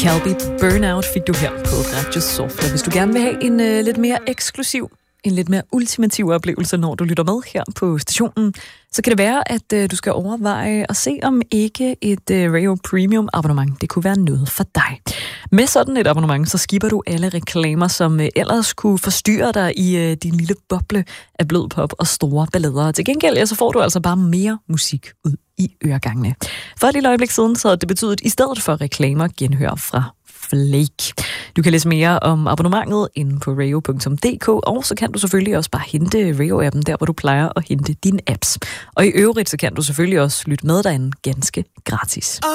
Calbi Burnout fik du her på Radio Soft. Og hvis du gerne vil have en lidt mere eksklusiv, en lidt mere ultimativ oplevelse, når du lytter med her på stationen, så kan det være, at du skal overveje at se, om ikke et Radio Premium abonnement, det kunne være noget for dig. Med sådan et abonnement, så skipper du alle reklamer, som ellers kunne forstyrre dig i din lille boble af blød pop og store ballader. Til gengæld, så får du altså bare mere musik ud i øregangene. For et lille øjeblik siden, så det betydet i stedet for reklamer genhør fra Flake. Du kan læse mere om abonnementet inde på radio.dk, og så kan du selvfølgelig også bare hente Radio-appen der, hvor du plejer at hente dine apps. Og i øvrigt, så kan du selvfølgelig også lytte med derinde ganske gratis.